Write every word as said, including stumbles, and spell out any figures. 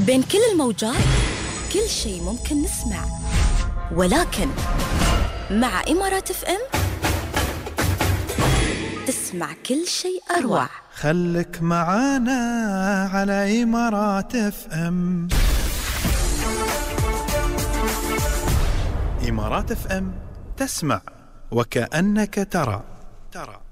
بين كل الموجات كل شيء ممكن نسمع، ولكن مع إمارات اف ام تسمع كل شيء أروع. خلك معانا على إمارات اف ام. إمارات اف ام تسمع وكأنك ترى ترى